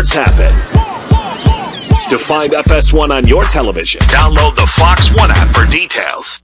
sports happen. To find FS1 on your television, download the Fox One app for details.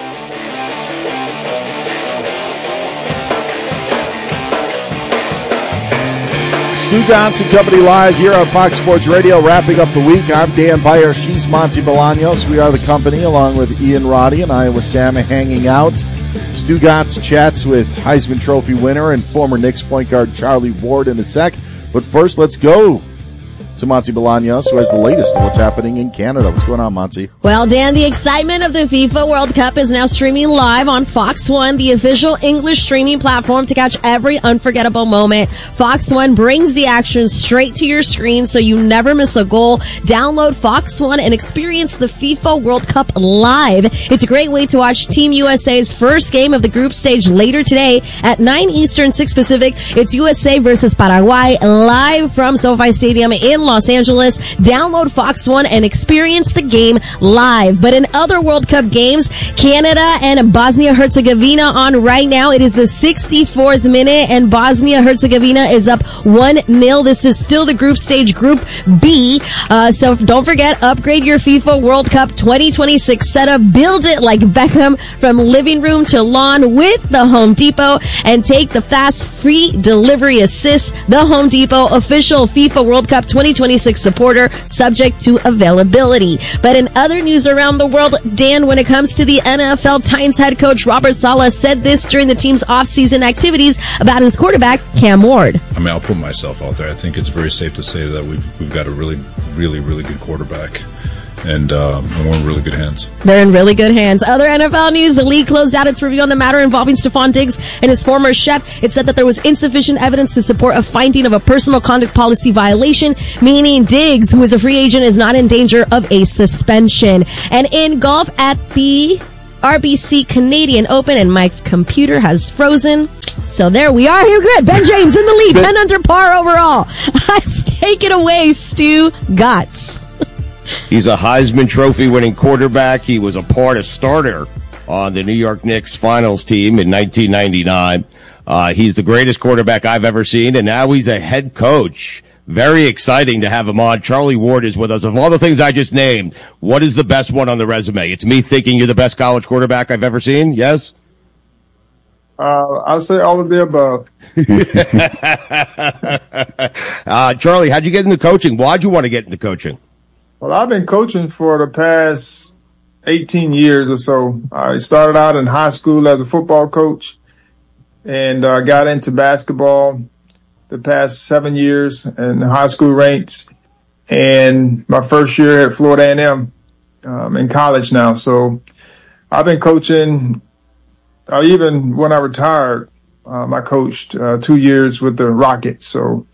Stugotz and Company live here on Fox Sports Radio, wrapping up the week. I'm Dan Beyer. She's Monty Bolaños. We are the company, along with Ian Roddy and Iowa Sam, hanging out. Stugotz chats with Heisman Trophy winner and former Knicks point guard Charlie Ward in a sec. But first, let's go to Monty Bolaños, who has the latest on what's happening in Canada. What's going on, Monty? Well, Dan, the excitement of the FIFA World Cup is now streaming live on Fox One, the official English streaming platform to catch every unforgettable moment. Fox One brings the action straight to your screen so you never miss a goal. Download Fox One and experience the FIFA World Cup live. It's a great way to watch Team USA's first game of the group stage later today at 9 Eastern, 6 Pacific. It's USA versus Paraguay live from SoFi Stadium in Los Angeles. Download Fox One and experience the game live. But in other World Cup games, Canada and Bosnia-Herzegovina on right now. It is the 64th minute and Bosnia-Herzegovina is up 1-0. This is still the group stage, Group B. So don't forget, upgrade your FIFA World Cup 2026 setup. Build it like Beckham from living room to lawn with the Home Depot and take the fast free delivery assist. The Home Depot official FIFA World Cup 2026 supporter, subject to availability. But in other news around the world, Dan, when it comes to the NFL, Titans head coach Robert Saleh said this during the team's offseason activities about his quarterback, Cam Ward. I mean, I'll put myself out there. I think it's very safe to say that we've got a really, really, really good quarterback. And we're in really good hands. They're in really good hands. Other NFL news, the league closed out its review on the matter involving Stephon Diggs and his former chef. It said that there was insufficient evidence to support a finding of a personal conduct policy violation, meaning Diggs, who is a free agent, is not in danger of a suspension. And in golf at the RBC Canadian Open, and my computer has frozen. So there we are. You're good. Ben James in the lead, 10 under par overall. Let's take it away, Stugotz. He's a Heisman Trophy winning quarterback. He was a starter on the New York Knicks finals team in 1999. He's the greatest quarterback I've ever seen, and now he's a head coach. Very exciting to have him on. Charlie Ward is with us. Of all the things I just named, what is the best one on the resume? It's me thinking you're the best college quarterback I've ever seen, yes? I'll say all of the above. Charlie, how'd you get into coaching? Why'd you want to get into coaching? Well, I've been coaching for the past 18 years or so. I started out in high school as a football coach and got into basketball the past 7 years in the high school ranks. And my first year at Florida A&M in college now. So I've been coaching. Even when I retired, I coached 2 years with the Rockets. So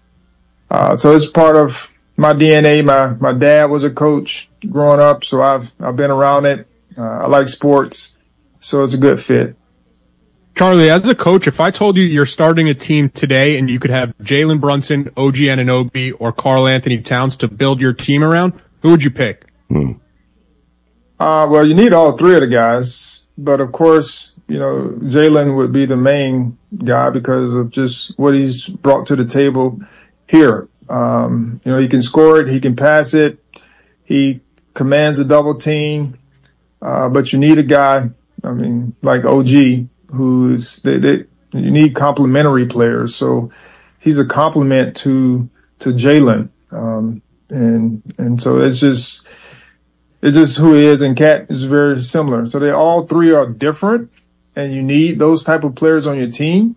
it's part of my DNA. My dad was a coach growing up, so I've been around it. I like sports, so it's a good fit. Charlie, as a coach, if I told you you're starting a team today and you could have Jalen Brunson, OG Anunoby, or Karl Anthony Towns to build your team around, who would you pick? Well, you need all three of the guys, but of course, Jalen would be the main guy because of just what he's brought to the table here. He can score it, he can pass it, he commands a double team, but you need a guy, like OG, you need complementary players. So he's a complement to Jalen. And so it's just who he is, and Cat is very similar. So they all three are different, and you need those type of players on your team.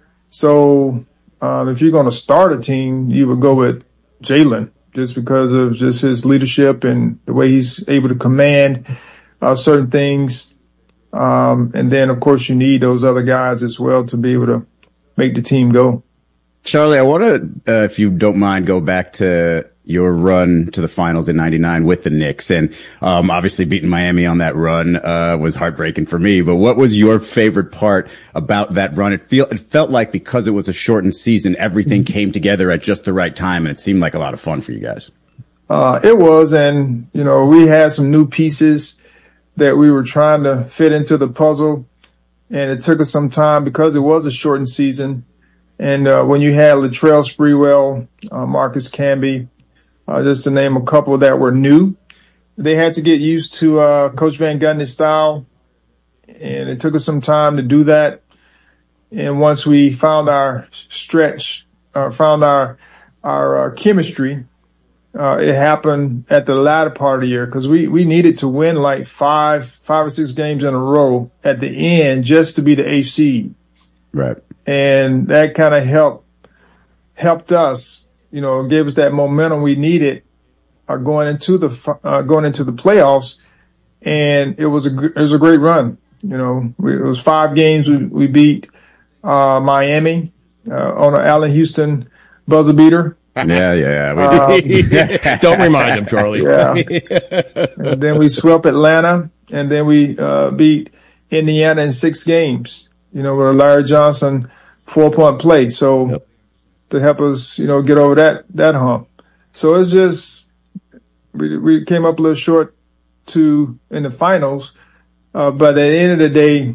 So if you're going to start a team, you would go with Jalen just because of just his leadership and the way he's able to command certain things. And then, of course, you need those other guys as well to be able to make the team go. Charlie, I want to, if you don't mind, go back to your run to the finals in 99 with the Knicks. And obviously beating Miami on that run was heartbreaking for me. But what was your favorite part about that run? It felt like because it was a shortened season, everything came together at just the right time, and it seemed like a lot of fun for you guys. It was, and, we had some new pieces that we were trying to fit into the puzzle, and it took us some time because it was a shortened season. And when you had Latrell Sprewell, Marcus Camby, just to name a couple that were new, they had to get used to Coach Van Gundy's style, and it took us some time to do that. And once we found our stretch, found our chemistry, it happened at the latter part of the year because we needed to win like five or six games in a row at the end just to be the 8th seed. Right. And that kind of helped us, gave us that momentum we needed going into the playoffs. And it was a great run. It was 5 games we beat Miami on an Allen Houston buzzer beater. Yeah. Don't remind him, Charlie. Yeah. And then we swept Atlanta, and then we beat Indiana in 6 games, with a Larry Johnson 4-point play. So to help us, get over that hump. So it's just we came up a little short in the finals, but at the end of the day,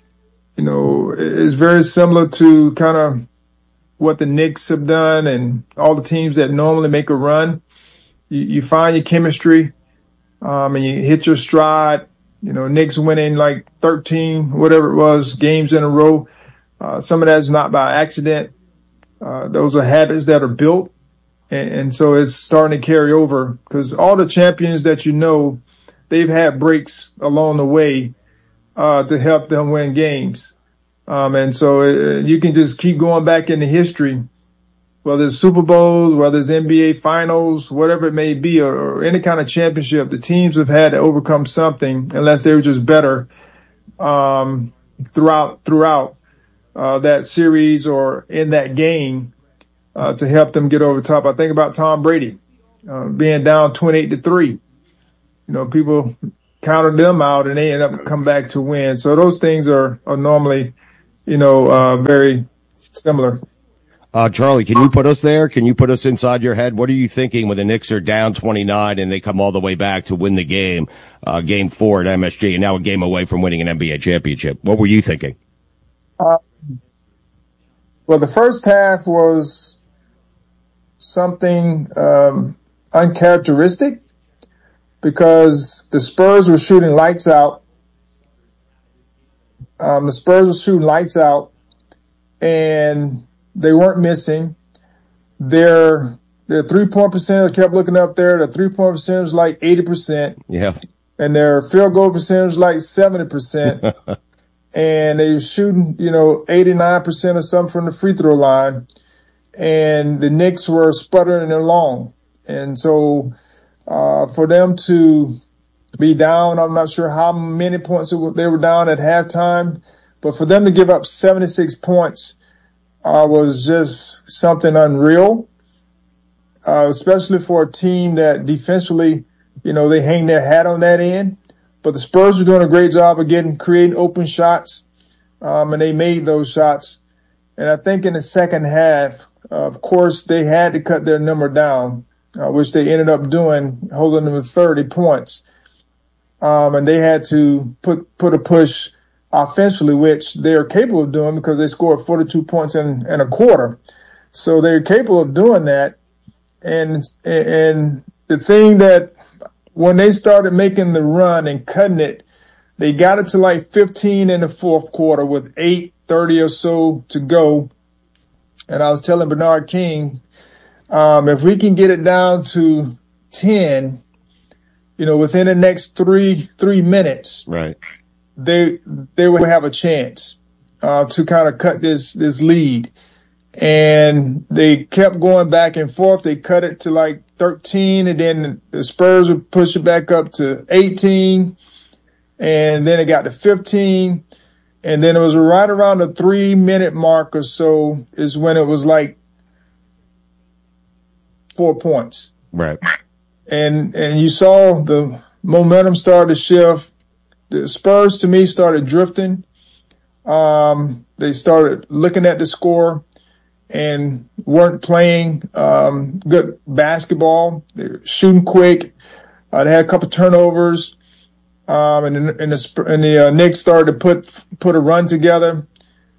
it's very similar to kind of what the Knicks have done and all the teams that normally make a run. You find your chemistry, and you hit your stride. Knicks winning like 13, whatever it was, games in a row. Some of that is not by accident. Those are habits that are built. And so it's starting to carry over because all the champions that they've had breaks along the way to help them win games. And so you can just keep going back into history, whether it's Super Bowls, whether it's NBA finals, whatever it may be, or any kind of championship. The teams have had to overcome something unless they were just better throughout that series or in that game to help them get over the top. I think about Tom Brady being down 28-3. People counted them out and they end up coming back to win. So those things are normally very similar. Charlie, can you put us there? Can you put us inside your head? What are you thinking when the Knicks are down 29 and they come all the way back to win the game, game 4 at MSG, and now a game away from winning an NBA championship? What were you thinking? Well, the first half was something uncharacteristic because the Spurs were shooting lights out. And they weren't missing. Their 3-point percentage, I kept looking up there, the 3-point percentage was like 80%. Yeah. And their field goal percentage was like 70%. And they were shooting, 89% or something from the free throw line. And the Knicks were sputtering along. And so for them to be down, I'm not sure how many points they were down at halftime, but for them to give up 76 points was just something unreal, especially for a team that defensively, they hang their hat on that end. But the Spurs were doing a great job of creating open shots, and they made those shots. And I think in the second half, of course, they had to cut their number down, which they ended up doing, holding them to 30 points. And they had to put a push offensively, which they are capable of doing because they scored 42 points in a quarter. So they're capable of doing that. And the thing that when they started making the run and cutting it, they got it to like 15 in the fourth quarter with 8:30 or so to go. And I was telling Bernard King, if we can get it down to 10, within the next three minutes, right, they will have a chance to kind of cut this lead. And they kept going back and forth. They cut it to like 13, and then the Spurs would push it back up to 18, and then it got to 15, and then it was right around the 3-minute mark or so is when it was like 4 points. Right. And you saw the momentum start to shift. The Spurs, to me, started drifting. They started looking at the score and weren't playing good basketball. They were shooting quick. They had a couple turnovers, and the Knicks started to put a run together.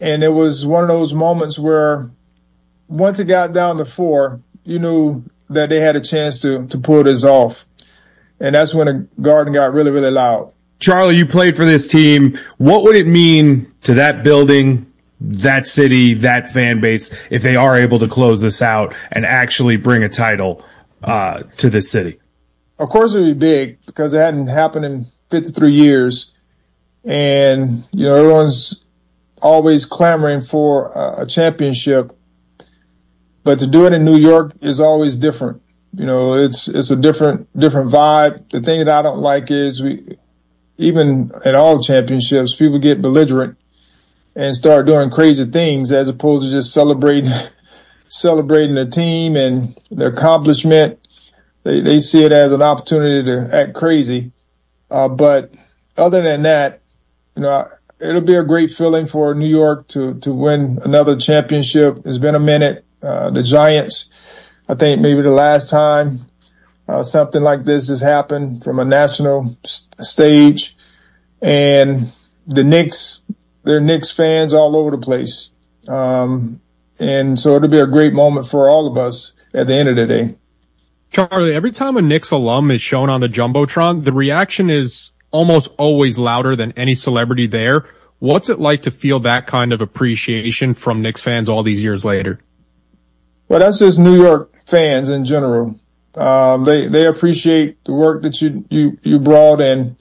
it was one of those moments where once it got down to 4, you knew that they had a chance to pull this off. And that's when the Garden got really, really loud. Charlie, you played for this team. What would it mean to that building, that city, that fan base, if they are able to close this out and actually bring a title to this city? Of course it would be big because it hadn't happened in 53 years. And, everyone's always clamoring for a championship. But to do it in New York is always different. It's a different vibe. The thing that I don't like is even at all championships, people get belligerent and start doing crazy things as opposed to just celebrating the team and their accomplishment. They see it as an opportunity to act crazy. But other than that, it'll be a great feeling for New York to win another championship. It's been a minute. The Giants, I think maybe the last time something like this has happened from a national stage. And the Knicks, they're Knicks fans all over the place. And so it'll be a great moment for all of us at the end of the day. Charlie, every time a Knicks alum is shown on the Jumbotron, the reaction is almost always louder than any celebrity there. What's it like to feel that kind of appreciation from Knicks fans all these years later? Well, that's just New York fans in general. They appreciate the work that you brought in.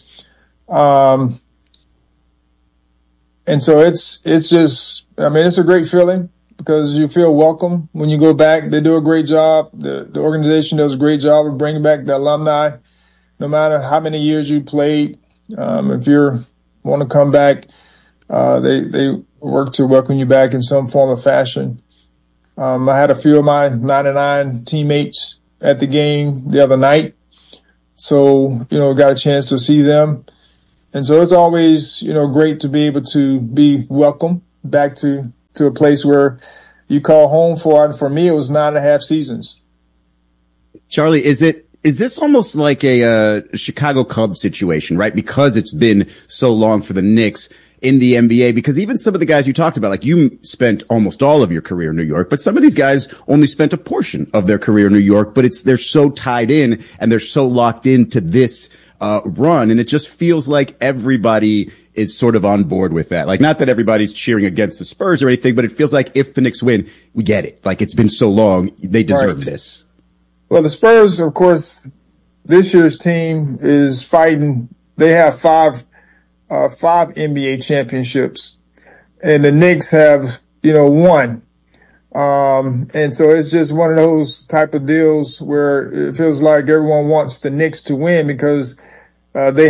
And so it's just, it's a great feeling because you feel welcome when you go back. They do a great job. The organization does a great job of bringing back the alumni, no matter how many years you played. If you want to come back, they work to welcome you back in some form or fashion. I had a few of my 99 teammates at the game the other night. So, got a chance to see them. And so it's always, great to be able to be welcome back to a place where you call home for. And for me, it was 9.5 seasons. Charlie, is this almost like a Chicago Cubs situation, right? Because it's been so long for the Knicks in the NBA, because even some of the guys you talked about, like you spent almost all of your career in New York, but some of these guys only spent a portion of their career in New York, but they're so tied in and they're so locked into this run. And it just feels like everybody is sort of on board with that. Like, not that everybody's cheering against the Spurs or anything, but it feels like if the Knicks win, we get it. Like, it's been so long. They deserve this. Well, the Spurs, of course, this year's team is fighting. They have five NBA championships, and the Knicks have, one. And so it's just one of those type of deals where it feels like everyone wants the Knicks to win because they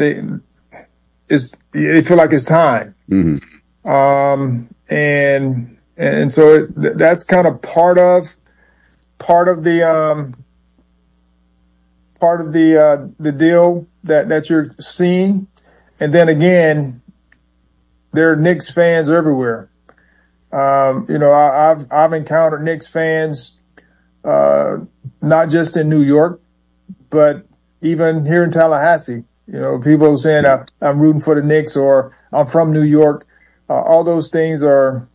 feel like it's time. Mm-hmm. And so that's kind of part of the deal that you're seeing. And then again, there are Knicks fans everywhere. I've encountered Knicks fans, not just in New York, but even here in Tallahassee. People saying I'm rooting for the Knicks or I'm from New York. All those things are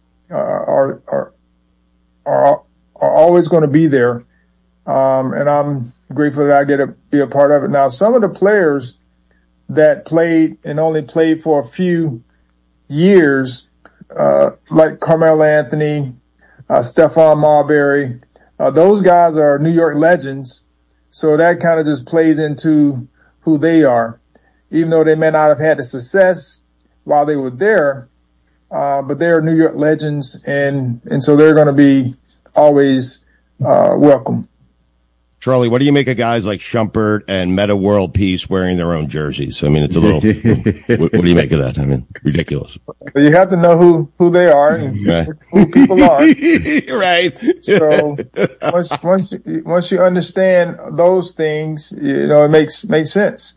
always going to be there. And I'm grateful that I get to be a part of it. Now, some of the players that played and only played for a few years, like Carmelo Anthony, Stephon Marbury, those guys are New York legends. So that kind of just plays into who they are, even though they may not have had the success while they were there. But they're New York legends, and so they're going to be always welcome. Charlie, what do you make of guys like Shumpert and Meta World Peace wearing their own jerseys? I mean, it's a little. What do you make of that? I mean, ridiculous. You have to know who they are and right. who people are. Right. So once you understand those things, it makes sense.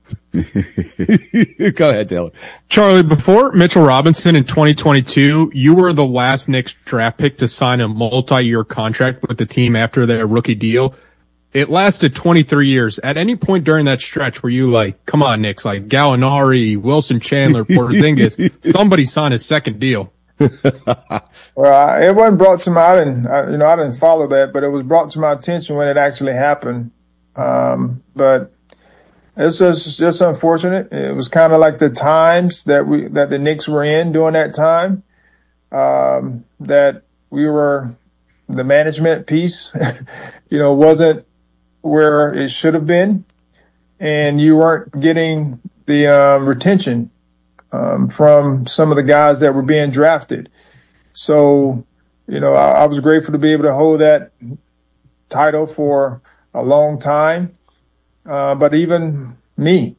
Go ahead, Taylor. Charlie, before Mitchell Robinson in 2022, you were the last Knicks draft pick to sign a multi-year contract with the team after their rookie deal. It lasted 23 years. At any point during that stretch, were you like, come on, Knicks, like Gallinari, Wilson Chandler, Porzingis, somebody sign his second deal? Well, it wasn't brought to my, I didn't follow that, but it was brought to my attention when it actually happened. But it's just unfortunate. It was kind of like the times that the Knicks were in during that time, that we were, the management piece, wasn't where it should have been. And you weren't getting the, retention, from some of the guys that were being drafted. So, I was grateful to be able to hold that title for a long time. But even me,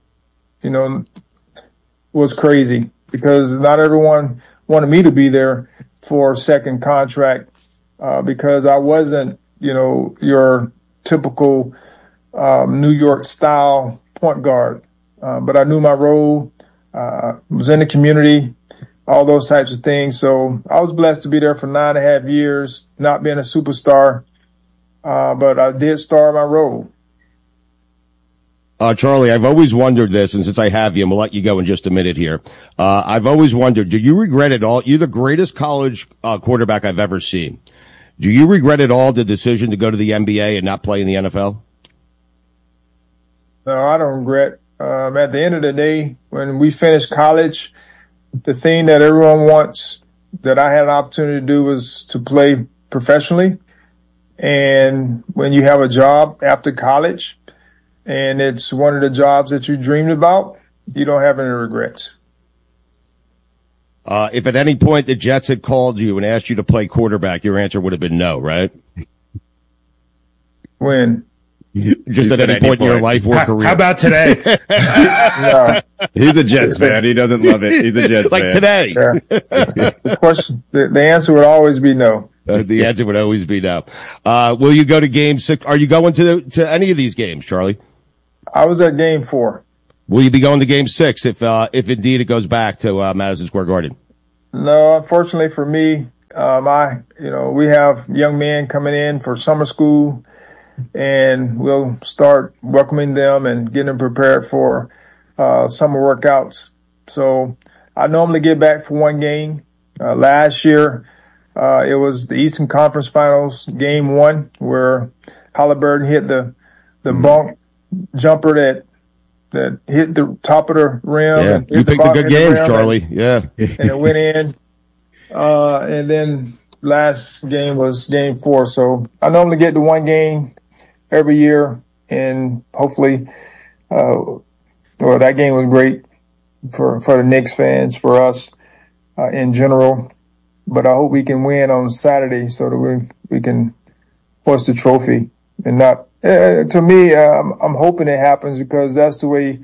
was crazy because not everyone wanted me to be there for a second contract, because I wasn't, your typical, New York style point guard. But I knew my role, was in the community, all those types of things. So I was blessed to be there for 9.5 years, not being a superstar. But I did star my role. Charlie, I've always wondered this, and since I have you, I'm going to let you go in just a minute here. I've always wondered, do you regret at all? You're the greatest college quarterback I've ever seen. Do you regret at all the decision to go to the NBA and not play in the NFL? No, I don't regret. At the end of the day, when we finished college, the thing that everyone wants that I had an opportunity to do was to play professionally. And when you have a job after college and it's one of the jobs that you dreamed about, you don't have any regrets. If at any point the Jets had called you and asked you to play quarterback, your answer would have been no, right? When? Just at any point in your life or career. How about today? No. He's a Jets fan. He doesn't love it. He's a Jets fan. Like today. Yeah. The question, the answer would always be no. The answer would always be no. Will you go to game 6? Are you going to any of these games, Charlie? I was at game 4. Will you be going to game 6 if indeed it goes back to Madison Square Garden? No, unfortunately for me, we have young men coming in for summer school, and we'll start welcoming them and getting them prepared for summer workouts. So I normally get back for one game. Last year, it was the Eastern Conference Finals, game 1, where Halliburton hit the bunk jumper that hit the top of the rim. Yeah, and you picked the good games, Charlie. Yeah. And it went in. And then last game was game 4. So I normally get to one game every year, and hopefully, that game was great for the Knicks fans, for us, in general. But I hope we can win on Saturday so that we can hoist the trophy. And not, to me, I'm hoping it happens because that's the way,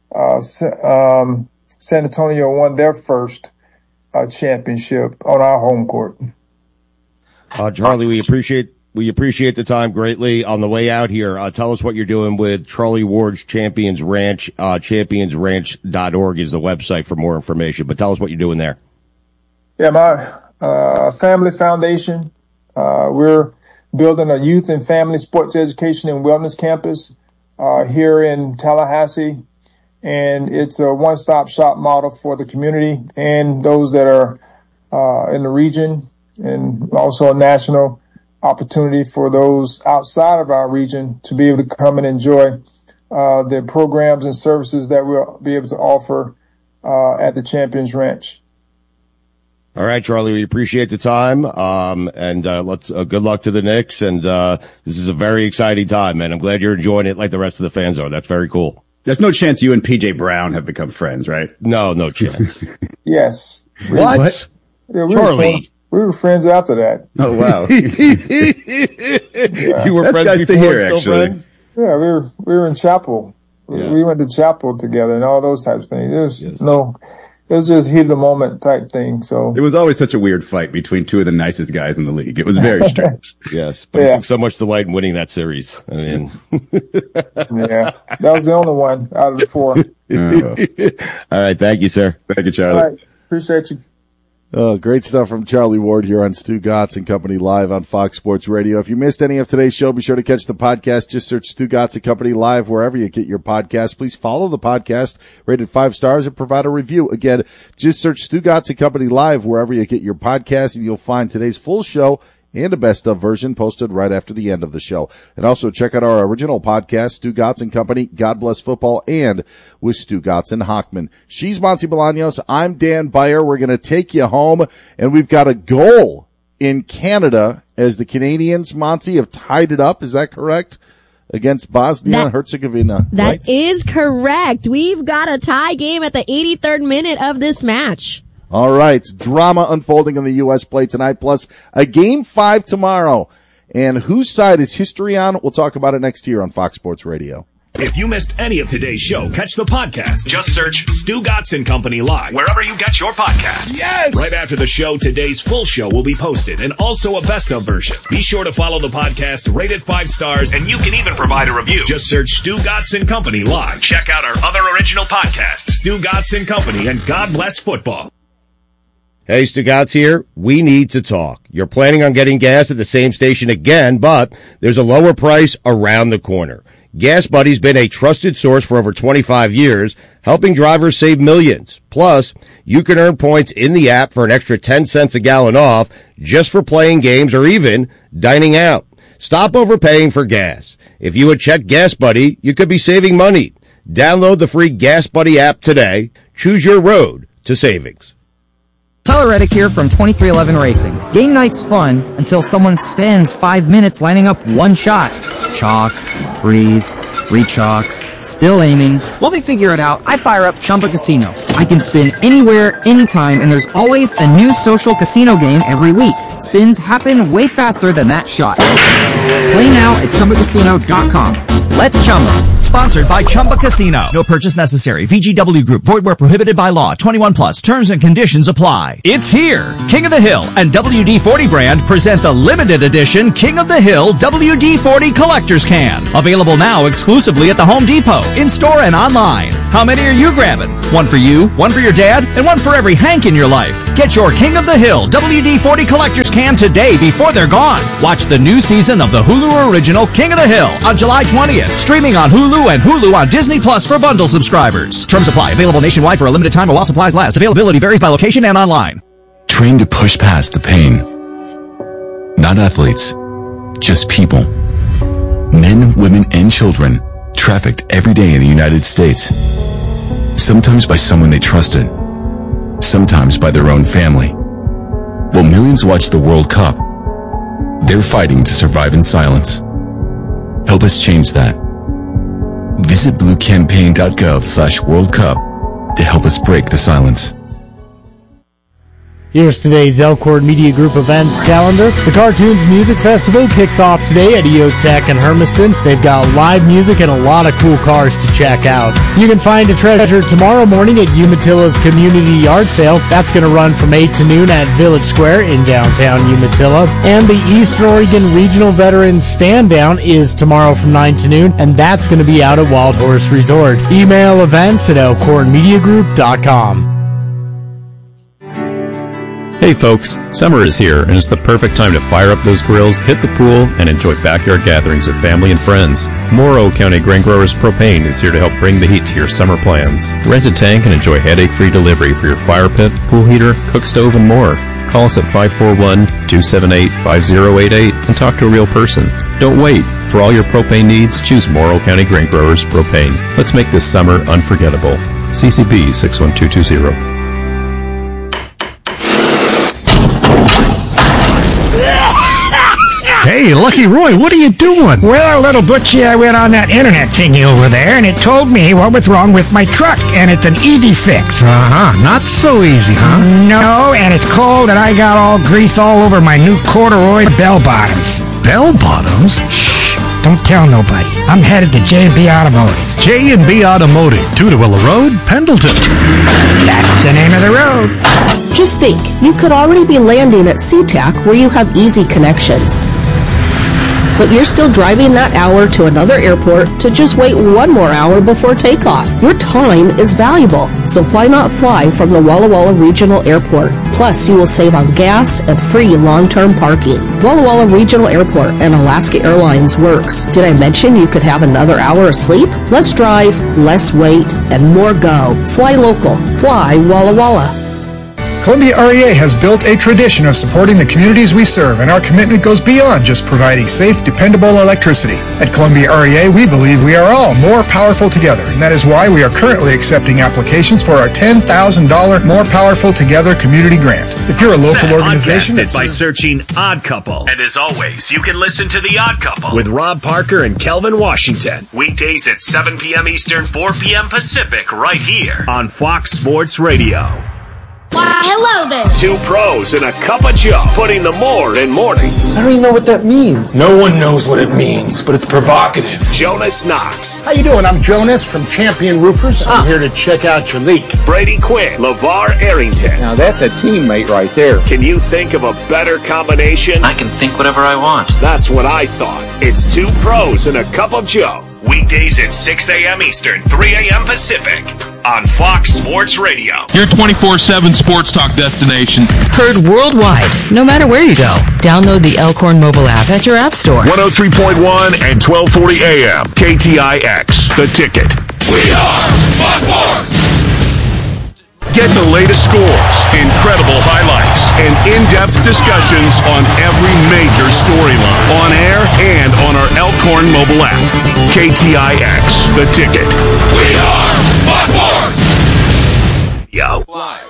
San Antonio won their first, championship on our home court. Charlie, we appreciate the time greatly. On the way out here, tell us what you're doing with Charlie Ward's Champions Ranch. Championsranch.org is the website for more information, but tell us what you're doing there. Yeah, my family foundation. We're building a youth and family sports education and wellness campus here in Tallahassee. And it's a one-stop shop model for the community and those that are in the region, and also a national opportunity for those outside of our region to be able to come and enjoy the programs and services that we'll be able to offer at the Champions Ranch. All right, Charlie, we appreciate the time. And let's good luck to the Knicks. And this is a very exciting time, man. I'm glad you're enjoying it like the rest of the fans are. That's very cool. There's no chance you and PJ Brown have become friends, right? No chance. Yes. What? Yeah, Charlie. We were friends after that. Oh, wow. Yeah. You were That's friends nice to before, hear, still actually. friends? Yeah, we were in chapel. Yeah. We went to chapel together and all those types of things. It was just heat of the moment type thing. So It was always such a weird fight between two of the nicest guys in the league. It was very strange. Yes, but it took so much delight in winning that series. I mean, yeah, that was the only one out of the 4. All right, thank you, sir. Thank you, Charlie. All right, appreciate you. Great stuff from Charlie Ward here on Stu Gotts and Company live on Fox Sports Radio. If you missed any of today's show, be sure to catch the podcast. Just search Stu Gotts and Company live wherever you get your podcast. Please follow the podcast, rated 5 stars, and provide a review. Again, just search Stu Gotts and Company live wherever you get your podcast, and you'll find today's full show and a best of version posted right after the end of the show. And also check out our original podcast, Stu Gotts and Company, God Bless Football, and with Stu Gotts and Hochman. She's Monty Bolaños. I'm Dan Beyer. We're going to take you home, and we've got a goal in Canada as the Canadians, Monty, have tied it up. Is that correct? Against Bosnia and Herzegovina. That is correct. We've got a tie game at the 83rd minute of this match. All right. Drama unfolding on the U.S. play tonight, plus a Game 5 tomorrow. And whose side is history on? We'll talk about it next year on Fox Sports Radio. If you missed any of today's show, catch the podcast. Just search Stu Gotts and Company live wherever you get your podcasts. Yes! Right after the show, today's full show will be posted and also a best of version. Be sure to follow the podcast, rated 5 stars, and you can even provide a review. Just search Stu Gotts and Company live. Check out our other original podcasts, Stu Gotts and Company and God Bless Football. Hey, Stu Gotts here. We need to talk. You're planning on getting gas at the same station again, but there's a lower price around the corner. Gas Buddy's been a trusted source for over 25 years, helping drivers save millions. Plus, you can earn points in the app for an extra 10 cents a gallon off just for playing games or even dining out. Stop overpaying for gas. If you would check Gas Buddy, you could be saving money. Download the free Gas Buddy app today. Choose your road to savings. Tyler Reddick here from 2311 Racing. Game night's fun until someone spends 5 minutes lining up one shot. Chalk, breathe, re-chalk, still aiming. While they figure it out, I fire up Chumba Casino. I can spin anywhere, anytime, and there's always a new social casino game every week. Spins happen way faster than that shot. Play now at ChumbaCasino.com. Let's Chumba. Sponsored by Chumba Casino. No purchase necessary. VGW Group. Void where prohibited by law. 21 plus. Terms and conditions apply. It's here. King of the Hill and WD-40 brand present the limited edition King of the Hill WD-40 Collector's Can. Available now exclusively at the Home Depot, in-store and online. How many are you grabbing? One for you, one for your dad, and one for every Hank in your life. Get your King of the Hill WD-40 Collector's Can today before they're gone. Watch the new season of the Hulu original King of the Hill on July 20th. Streaming on Hulu and Hulu on Disney Plus for bundle subscribers. Terms apply. Available nationwide for a limited time while supplies last. Availability varies by location and online. Train to push past the pain. Not athletes, just people. Men, women, and children trafficked every day in the United States. Sometimes by someone they trusted. Sometimes by their own family. While millions watch the World Cup, they're fighting to survive in silence. Help us change that. Visit bluecampaign.gov/World Cup to help us break the silence. Here's today's Elkhorn Media Group events calendar. The Cartoons Music Festival kicks off today at EOTech in Hermiston. They've got live music and a lot of cool cars to check out. You can find a treasure tomorrow morning at Umatilla's Community Yard Sale. That's going to run from 8 to noon at Village Square in downtown Umatilla. And the Eastern Oregon Regional Veterans Stand Down is tomorrow from 9 to noon, and that's going to be out at Wild Horse Resort. Email events at elkhornmediagroup.com. Hey folks, summer is here and it's the perfect time to fire up those grills, hit the pool, and enjoy backyard gatherings with family and friends. Morrow County Grain Growers Propane is here to help bring the heat to your summer plans. Rent a tank and enjoy headache-free delivery for your fire pit, pool heater, cook stove, and more. Call us at 541-278-5088 and talk to a real person. Don't wait. For all your propane needs, choose Morrow County Grain Growers Propane. Let's make this summer unforgettable. CCB 61220. Hey, Lucky Roy, what are you doing? Well, little Butchie, I went on that internet thingy over there, and it told me what was wrong with my truck, and it's an easy fix. Not so easy, huh? No, and it's cold, and I got all grease all over my new corduroy bell bottoms. Bell bottoms? Shh, don't tell nobody. I'm headed to J&B Automotive. J&B Automotive, Tudawilla Road, Pendleton. That's the name of the road. Just think, you could already be landing at SeaTac, where you have easy connections. but you're still driving that hour to another airport to just wait one more hour before takeoff. Your time is valuable, so why not fly from the Walla Walla Regional Airport? Plus, you will save on gas and free long-term parking. Walla Walla Regional Airport and Alaska Airlines works. Did I mention you could have another hour of sleep? Less drive, less wait, and more go. Fly local. Fly Walla Walla. Columbia REA has built a tradition of supporting the communities we serve, and our commitment goes beyond just providing safe, dependable electricity. At Columbia REA, we believe we are all more powerful together, and that is why we are currently accepting applications for our $10,000 More Powerful Together community grant. If you're a local organization, by searching Odd Couple. And as always, you can listen to The Odd Couple with Rob Parker and Kelvin Washington. Weekdays at 7 p.m. Eastern, 4 p.m. Pacific, right here on Fox Sports Radio. Why, hello there. Two pros and a cup of Joe, putting the more in mornings. I don't even know what that means. No one knows what it means, but it's provocative. Jonas Knox. How you doing? I'm Jonas from Champion Roofers. I'm here to check out your leak. Brady Quinn. LeVar Arrington. Now that's a teammate right there. Can you think of a better combination? I can think whatever I want. That's what I thought. It's two pros and a cup of Joe. Weekdays at 6 a.m. Eastern, 3 a.m. Pacific on Fox Sports Radio. Your 24/7 sports talk destination. Heard worldwide, no matter where you go. Download the Elkhorn mobile app at your app store. 103.1 and 1240 a.m. KTIX, The Ticket. We are Fox Sports. Get the latest scores, incredible highlights, and in-depth discussions on every major storyline, on air and on our Elkhorn mobile app. KTIX, The Ticket. We are Fox Sports. Yo.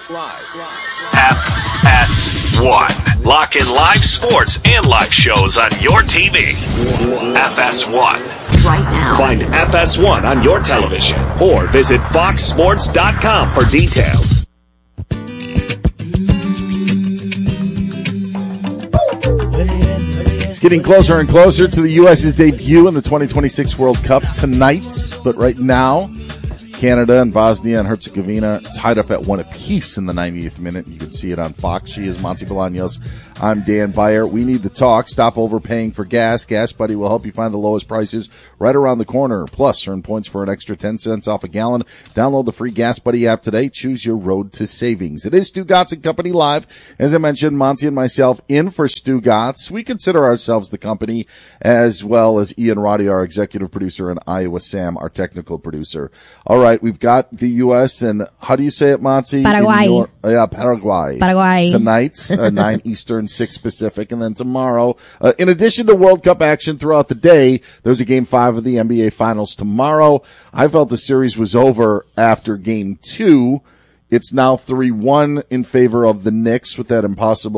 FS1. Lock in live sports and live shows on your TV. FS1. Right now. Find FS1 on your television or visit foxsports.com for details. Getting closer and closer to the U.S.'s debut in the 2026 World Cup tonight. But right now, Canada and Bosnia and Herzegovina tied up at 1 apiece in the 90th minute. You can see it on Fox. She is Monty Bolaños. I'm Dan Beyer. We need to talk. Stop overpaying for gas. Gas Buddy will help you find the lowest prices right around the corner. Plus, earn points for an extra 10 cents off a gallon. Download the free Gas Buddy app today. Choose your road to savings. It is Stu Gotts and Company Live. As I mentioned, Monty and myself in for Stu Gotts. We consider ourselves the company, as well as Ian Roddy, our executive producer, and Iowa Sam, our technical producer. All right, we've got the U.S. and how do you say it, Monty? Paraguay. Paraguay. Tonight, 9 Eastern, 6 Pacific, and then tomorrow. In addition to World Cup action throughout the day, there's a Game 5 of the NBA Finals tomorrow. I felt the series was over after Game 2. It's now 3-1 in favor of the Knicks with that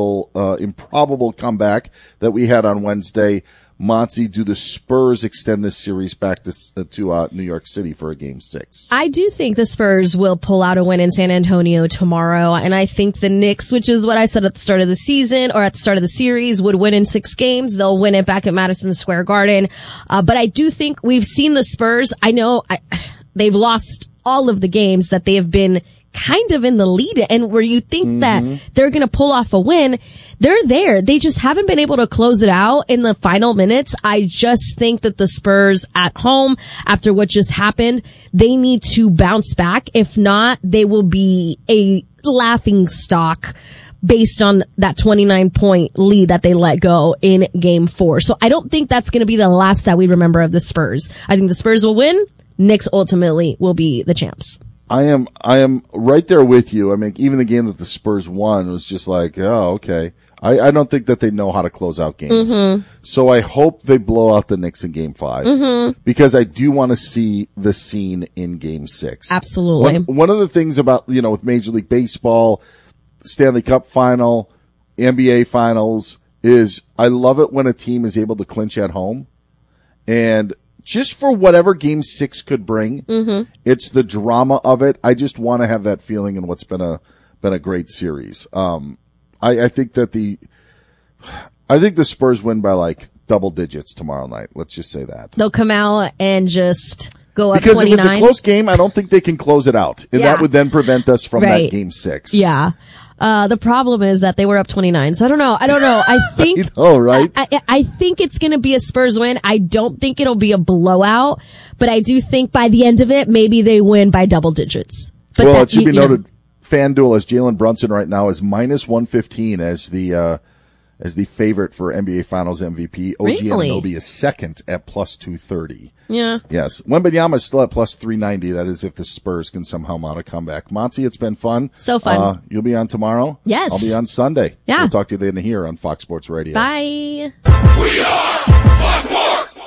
improbable comeback that we had on Wednesday. Monty, do the Spurs extend this series back to New York City for a Game 6? I do think the Spurs will pull out a win in San Antonio tomorrow, and I think the Knicks, which is what I said at the start of the season or at the start of the series, would win in 6 games. They'll win it back at Madison Square Garden. But I do think we've seen the Spurs. I know they've lost all of the games that they have been kind of in the lead, and where you think that they're going to pull off a win, they're there. They just haven't been able to close it out in the final minutes. I just think that the Spurs at home, after what just happened, they need to bounce back. If not, they will be a laughing stock based on that 29-point lead that they let go in Game 4. So I don't think that's going to be the last that we remember of the Spurs. I think the Spurs will win. Knicks ultimately will be the champs. I am right there with you. I mean, even the game that the Spurs won was just like, oh, okay. I don't think that they know how to close out games. So I hope they blow out the Knicks in Game 5 because I do want to see the scene in Game 6. Absolutely. One of the things about, with Major League Baseball, Stanley Cup final, NBA finals is I love it when a team is able to clinch at home. And just for whatever Game 6 could bring, it's the drama of it. I just want to have that feeling in what's been a great series. I think that the Spurs win by like double digits tomorrow night. Let's just say that. They'll come out and just go up 29. Because if it's a close game, I don't think they can close it out. And that would then prevent us from that Game 6. Yeah. The problem is that they were up 29. So I don't know. I think, right? I think it's going to be a Spurs win. I don't think it'll be a blowout, but I do think by the end of it, maybe they win by double digits. But well, it should be noted, FanDuel as Jalen Brunson right now is minus 115 as the favorite for NBA Finals MVP. OG Anunoby is second at plus 230. Yeah. Yes. Wembanyama is still at plus 390. That is if the Spurs can somehow mount a comeback. Monty, it's been fun. So fun. You'll be on tomorrow? Yes. I'll be on Sunday. Yeah. We'll talk to you then here on Fox Sports Radio. Bye. We are Fox Sports.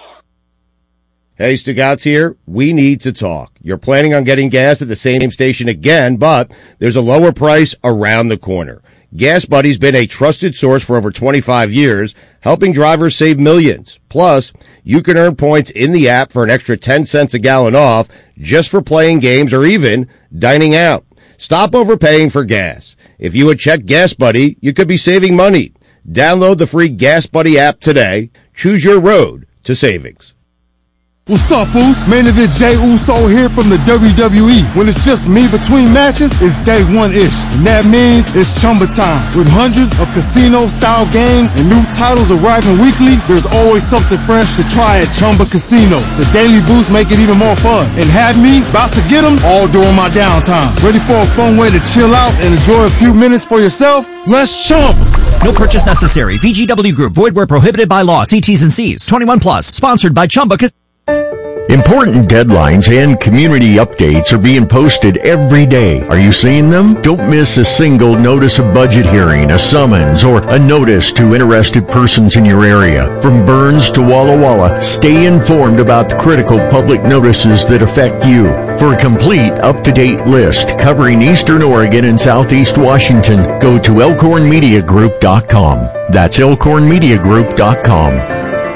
Hey, Stugotz here. We need to talk. You're planning on getting gas at the same station again, but there's a lower price around the corner. Gas Buddy's been a trusted source for over 25 years, helping drivers save millions. Plus, you can earn points in the app for an extra 10 cents a gallon off just for playing games or even dining out. Stop overpaying for gas. If you would check Gas Buddy, you could be saving money. Download the free Gas Buddy app today. Choose your road to savings. What's up, Foos? Main event Jey Uso here from the WWE. When it's just me between matches, it's day one-ish. And that means it's Chumba time. With hundreds of casino-style games and new titles arriving weekly, there's always something fresh to try at Chumba Casino. The daily boosts make it even more fun. And have me about to get them all during my downtime. Ready for a fun way to chill out and enjoy a few minutes for yourself? Let's chump! No purchase necessary. VGW Group. Void where prohibited by law. See T's and C's. 21 plus. Sponsored by Chumba Casino. Important deadlines and community updates are being posted every day. Are you seeing them? Don't miss a single notice of budget hearing, a summons, or a notice to interested persons in your area. From Burns to Walla Walla, stay informed about the critical public notices that affect you. For a complete, up-to-date list covering Eastern Oregon and Southeast Washington, go to elkhornmediagroup.com. That's elkhornmediagroup.com.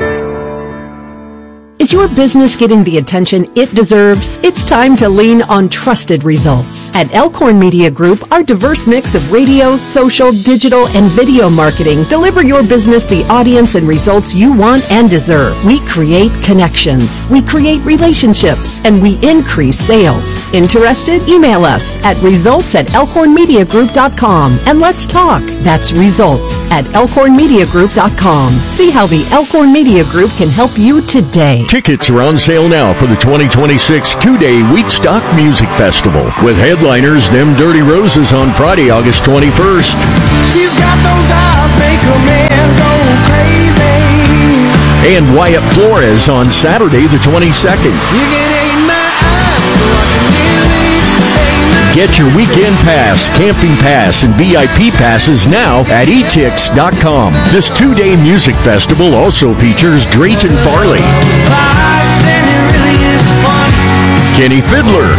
Is your business getting the attention it deserves? It's time to lean on trusted results. At Elkhorn Media Group, our diverse mix of radio, social, digital, and video marketing deliver your business the audience and results you want and deserve. We create connections, we create relationships, and we increase sales. Interested? Email us at results@elkhornmediagroup.com and let's talk. That's results@elkhornmediagroup.com. See how the Elkhorn Media Group can help you today. Tickets are on sale now for the 2026 two-day Wheatstock Music Festival with headliners Them Dirty Roses on Friday, August 21st. She's got those eyes, make a man go crazy. And Wyatt Flores on Saturday, the 22nd. You can aim my eyes, but you nearly aim my Get your weekend pass, camping pass, and VIP passes now at etix.com. This two-day music festival also features Drayton Farley, Kenny Fiddler,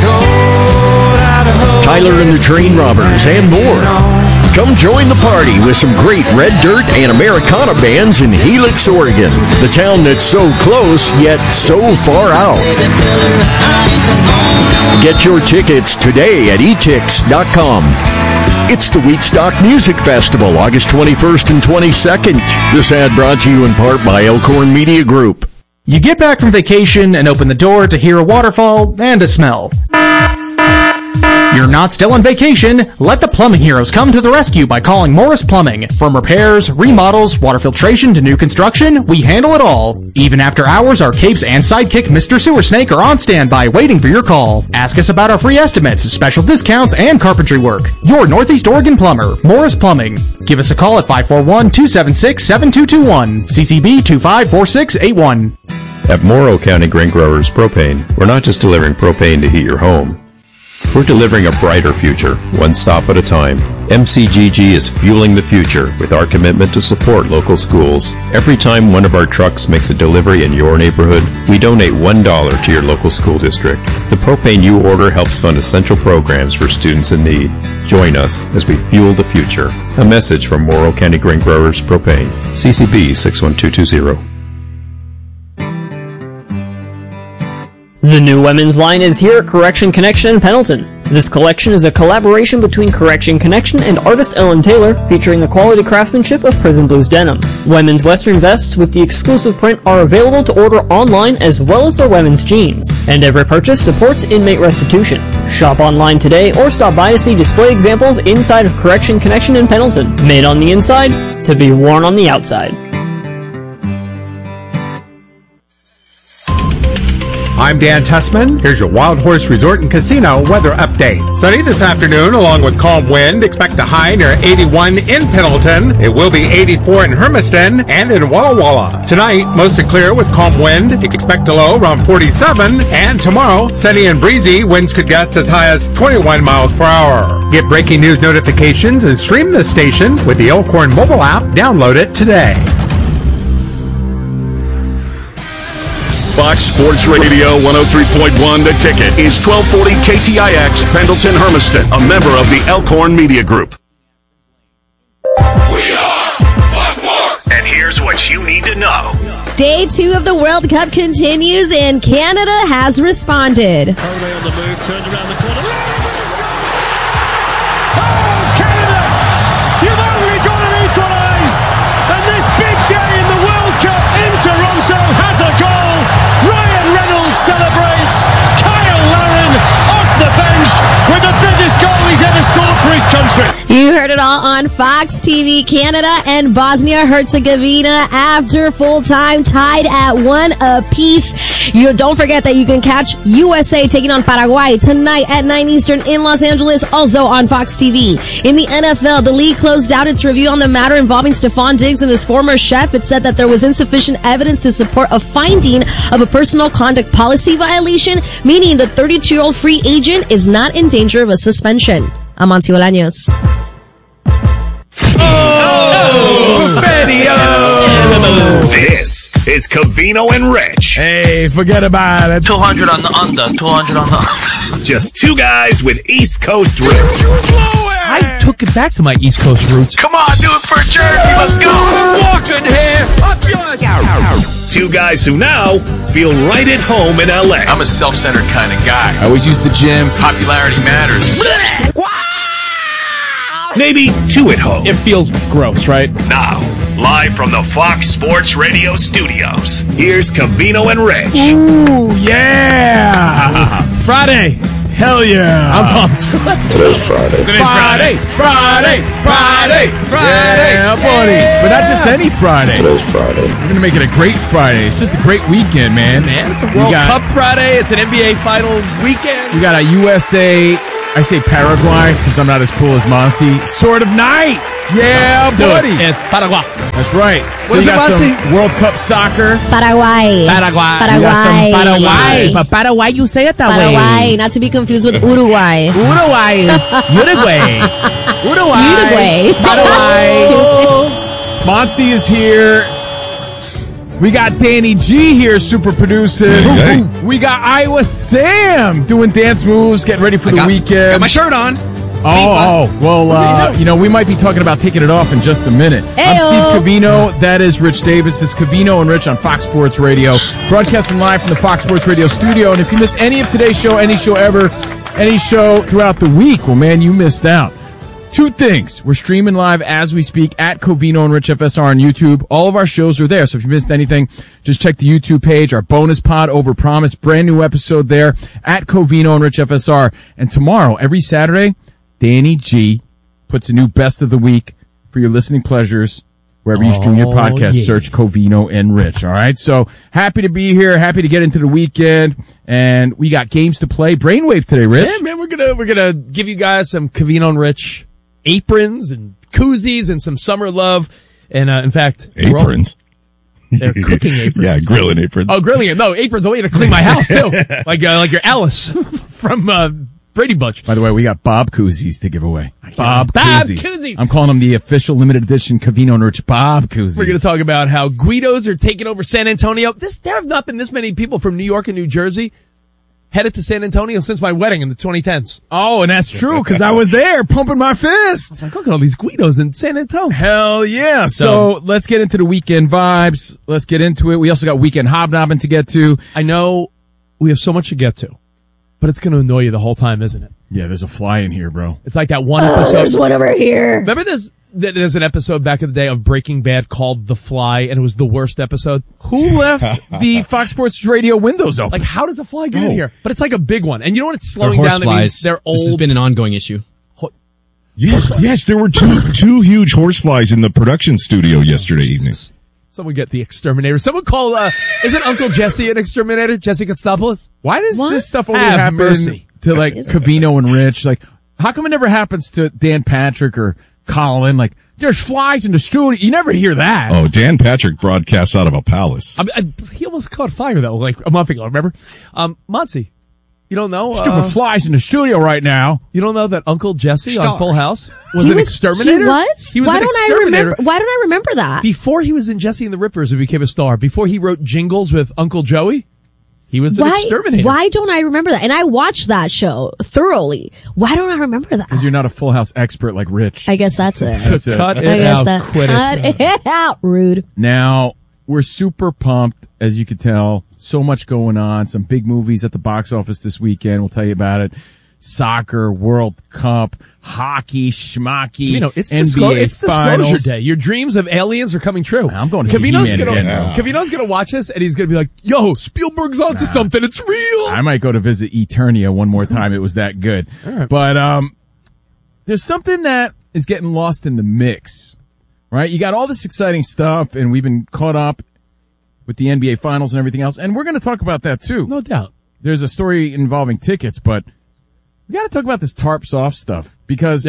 Tyler and the Train Robbers, and more. Come join the party with some great Red Dirt and Americana bands in Helix, Oregon, the town that's so close yet so far out. Get your tickets today at etix.com. It's the Wheatstock Music Festival, August 21st and 22nd. This ad brought to you in part by Elkhorn Media Group. You get back from vacation and open the door to hear a waterfall and a smell. You're not still on vacation. Let the plumbing heroes come to the rescue by calling Morris Plumbing. From repairs, remodels, water filtration to new construction, we handle it all. Even after hours, our capes and sidekick Mr. Sewer Snake are on standby waiting for your call. Ask us about our free estimates, special discounts, and carpentry work. Your Northeast Oregon plumber, Morris Plumbing. Give us a call at 541-276-7221. CCB 254681. At Morrow County Grain Growers Propane, we're not just delivering propane to heat your home. We're delivering a brighter future, one stop at a time. MCGG is fueling the future with our commitment to support local schools. Every time one of our trucks makes a delivery in your neighborhood, we donate $1 to your local school district. The propane you order helps fund essential programs for students in need. Join us as we fuel the future. A message from Morrow County Grain Growers Propane. CCB 61220. The new women's line is here at Correction Connection in Pendleton. This collection is a collaboration between Correction Connection and artist Ellen Taylor, featuring the quality craftsmanship of Prison Blues denim. Women's western vests with the exclusive print are available to order online as well as their women's jeans. And every purchase supports inmate restitution. Shop online today or stop by to see display examples inside of Correction Connection in Pendleton. Made on the inside to be worn on the outside. I'm Dan Tessman. Here's your Wild Horse Resort and Casino weather update. Sunny this afternoon along with calm wind. Expect a high near 81 in Pendleton. It will be 84 in Hermiston and in Walla Walla. Tonight, mostly clear with calm wind. Expect a low around 47. And tomorrow, sunny and breezy. Winds could get as high as 21 miles per hour. Get breaking news notifications and stream the station with the Elkhorn mobile app. Download it today. Fox Sports Radio 103.1 The Ticket is 1240 KTIX Pendleton Hermiston, a member of the Elkhorn Media Group. We are Fox Sports. And here's what you need to know. Day 2 of the World Cup continues, and Canada has responded. Holiday on the move, turned around the corner. Oh, Canada! You've only got to equalise! And this big day in the World Cup in Toronto has a goal! Ryan Reynolds celebrates! Kyle Larin off the bench with the biggest goal he's ever scored for his country! You heard it all on Fox TV. Canada and Bosnia-Herzegovina after full time tied at 1 apiece. Don't forget that you can catch USA taking on Paraguay tonight at 9 Eastern in Los Angeles, also on Fox TV. In the NFL, the league closed out its review on the matter involving Stephon Diggs and his former chef. It said that there was insufficient evidence to support a finding of a personal conduct policy violation, meaning the 32-year-old free agent is not in danger of a suspension. I'm Monty Bolaños. This is Covino and Rich. Hey, forget about it. 200 on the under, 200 on the under. Just two guys with East Coast roots. I took it back to my East Coast roots. Come on, do it for Jersey. Let's go. Walking here. Two guys who now feel right at home in LA. I'm a self-centered kind of guy. I always use the gym. Popularity matters. Maybe two at home. It feels gross, right? Now, live from the Fox Sports Radio studios, here's Covino and Rich. Ooh, yeah! Friday. Hell yeah. I'm pumped. Today's Friday. Friday. Yeah, buddy. But not just any Friday. Today's Friday. We're going to make it a great Friday. It's just a great weekend, man. It's a World Cup Friday. It's an NBA Finals weekend. We got a USA, I say Paraguay because I'm not as cool as Monty, sort of night. Yeah, buddy. It's Paraguay. That's right. What is it, Monty? World Cup soccer. Paraguay. We got some Paraguay. But Paraguay, you say it that way. Paraguay, not to be confused with Uruguay. Uruguay is Uruguay. Uruguay. Paraguay. Monty is here. We got Danny G here, super producer. Hey. We got Iowa Sam doing dance moves, getting ready for the weekend. Got my shirt on. Well, we might be talking about taking it off in just a minute. I'm Steve Covino. That is Rich Davis. This is Covino and Rich on Fox Sports Radio, broadcasting live from the Fox Sports Radio studio. And if you miss any of today's show, any show ever, any show throughout the week, well, man, you missed out. Two things. We're streaming live as we speak at Covino and Rich FSR on YouTube. All of our shows are there. So if you missed anything, just check the YouTube page. Our bonus pod, Overpromise, brand new episode there at Covino and Rich FSR. And tomorrow, every Saturday, Danny G puts a new best of the week for your listening pleasures. Wherever you stream your podcast, search Covino and Rich. All right. So happy to be here. Happy to get into the weekend. And we got games to play. Brainwave today, Rich. Yeah, man, we're gonna give you guys some Covino and Rich aprons and koozies and some summer love. And, in fact, aprons. They're cooking aprons. Yeah, grilling aprons. Oh, grilling. No, aprons. A way to clean my house too. like your Alice from, Brady Bunch. By the way, we got Bob koozies to give away. Bob koozies. I'm calling them the official limited edition Covino and Rich Bob koozies. We're going to talk about how Guidos are taking over San Antonio. There have not been this many people from New York and New Jersey headed to San Antonio since my wedding in the 2010s. Oh, and that's true, because I was there pumping my fist. I was like, look at all these Guidos in San Antonio. Hell yeah. So let's get into the weekend vibes. Let's get into it. We also got weekend hobnobbing to get to. I know we have so much to get to. but it's going to annoy you the whole time, isn't it? Yeah, there's a fly in here, bro. It's like that one episode. There's one over here. Remember there's an episode back in the day of Breaking Bad called The Fly, and it was the worst episode? Who left the Fox Sports Radio windows open? Like, how does a fly get in here? But it's like a big one. And you know when it's They're slowing down, that horseflies. means they're old. This has been an ongoing issue. Yes, there were two huge horseflies in the production studio yesterday evening. Someone get the exterminator. Someone call, isn't Uncle Jesse an exterminator? Jesse Kostopoulos? Why does this stuff only Have happen mercy. to like Covino and Rich? Like, how come it never happens to Dan Patrick or Colin? Like, there's flies in the studio. You never hear that. Oh, Dan Patrick broadcasts out of a palace. He almost caught fire, though, like a month ago, remember? Muncie, you don't know? Stupid flies in the studio right now. You don't know that Uncle Jesse on Star. Full House was an exterminator? He was? He was Why an don't I exterminator. remember? Why don't I remember that? Before he was in Jesse and the Rippers, he became a star. Before he wrote jingles with Uncle Joey, he was an exterminator. Why don't I remember that? And I watched that show thoroughly. Why don't I remember that? Because you're not a Full House expert like Rich. I guess that's it. That's it. Cut it I guess out. that. Quit it. Cut it out. Rude. Now, we're super pumped, as you can tell. So much going on. Some big movies at the box office this weekend. We'll tell you about it. Soccer, World Cup, hockey, schmocky, You know, it's NBA disclosure finals. day. Your dreams of aliens are coming true. I'm going to see Covino's He-Man gonna, again now. Covino's gonna watch this and he's gonna be like, yo, Spielberg's onto something. It's real. I might go to visit Eternia one more time. It was that good. All right. But there's something that is getting lost in the mix, right? You got all this exciting stuff, and we've been caught up with the NBA Finals and everything else, and we're going to talk about that too. No doubt. There's a story involving tickets, but we got to talk about this tarps off stuff because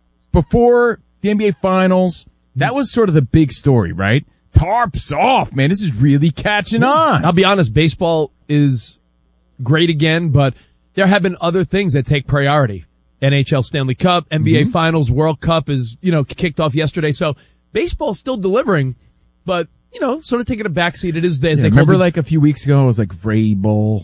before the NBA Finals, that was sort of the big story, right? Tarps off, man. This is really catching on. I'll be honest, baseball is great again, but there have been other things that take priority. NHL Stanley Cup, NBA Finals, World Cup is, kicked off yesterday. So baseball's still delivering, but, sort of taking a backseat. It is this. Yeah, remember like a few weeks ago, it was like Vrabel,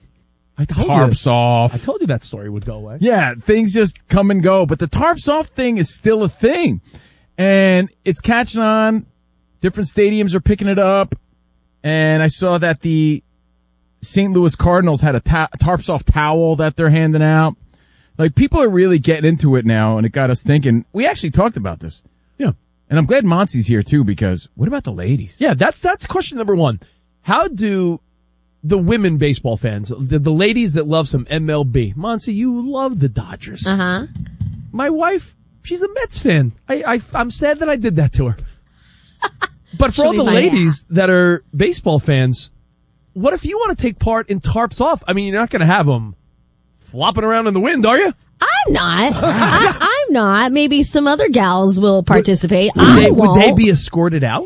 tarps off. I told you that story would go away. Yeah, things just come and go, but the tarps off thing is still a thing. And it's catching on. Different stadiums are picking it up. And I saw that the St. Louis Cardinals had a tarps off towel that they're handing out. Like, people are really getting into it now, and it got us thinking. We actually talked about this. Yeah. And I'm glad Monsi's here, too, because what about the ladies? Yeah, that's question number one. How do the women baseball fans, the ladies that love some MLB, Monsi, you love the Dodgers. Uh-huh. My wife, she's a Mets fan. I'm sad that I did that to her. But for all the ladies that are baseball fans, what if you want to take part in tarps off? I mean, you're not going to have them flopping around in the wind, are you? I'm not. I'm not. Maybe some other gals will participate. Would they be escorted out?